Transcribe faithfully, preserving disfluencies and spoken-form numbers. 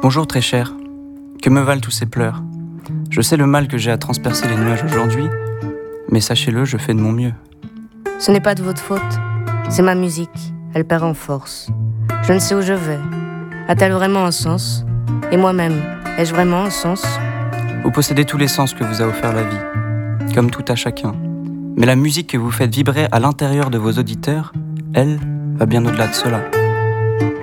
Bonjour très cher, que me valent tous ces pleurs? Je sais le mal que j'ai à transpercer les nuages aujourd'hui, mais sachez-le, je fais de mon mieux. Ce n'est pas de votre faute, c'est ma musique, elle perd en force. Je ne sais où je vais, a-t-elle vraiment un sens? Et moi-même, ai-je vraiment un sens? Vous possédez tous les sens que vous a offert la vie, comme tout à chacun. Mais la musique que vous faites vibrer à l'intérieur de vos auditeurs, elle, va bien au-delà de cela.